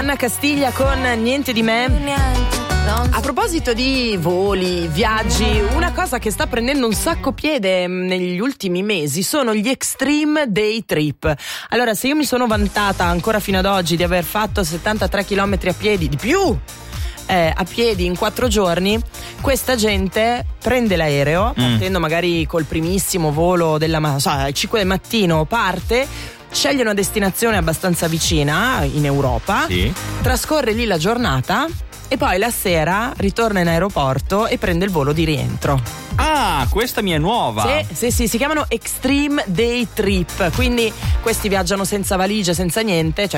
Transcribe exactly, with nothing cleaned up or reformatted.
Anna Castiglia con Niente di me. A proposito di voli, viaggi, una cosa che sta prendendo un sacco piede negli ultimi mesi sono gli extreme day trip. Allora, se io mi sono vantata ancora fino ad oggi di aver fatto settantatré chilometri a piedi, di più eh, a piedi in quattro giorni, questa gente prende l'aereo, mm. partendo magari col primissimo volo della ma- so, alle cinque del mattino, parte, sceglie una destinazione abbastanza vicina in Europa, sì. trascorre lì la giornata e poi la sera ritorna in aeroporto e prende il volo di rientro. Ah, questa mi è nuova. Sì, sì, sì, si chiamano Extreme Day Trip. Quindi questi viaggiano senza valigie, senza niente, cioè